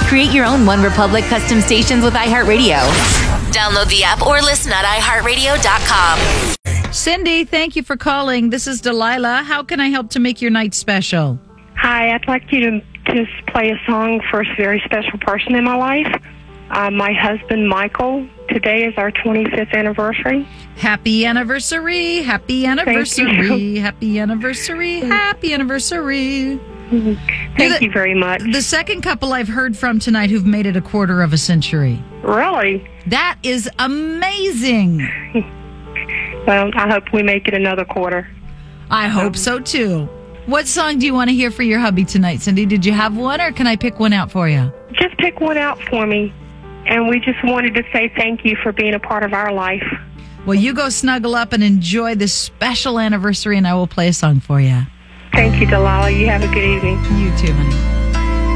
Create your own One Republic custom stations with iHeartRadio. Download the app or listen at iHeartRadio.com. Cindy, thank you for calling. This is Delilah. How can I help to make your night special? Hi, I'd like you to play a song for a very special person in my life. My husband, Michael. Today is our 25th anniversary. Happy anniversary. Happy anniversary. Happy anniversary. Happy anniversary. Thank you very much. The second couple I've heard from tonight who've made it a quarter of a century. Really? That is amazing. Well, I hope we make it another quarter. I hope so, too. What song do you want to hear for your hubby tonight, Cindy? Did you have one, or can I pick one out for you? Just pick one out for me. And we just wanted to say thank you for being a part of our life. Well, you go snuggle up and enjoy this special anniversary, and I will play a song for you. Thank you, Delilah. You have a good evening. You too, honey.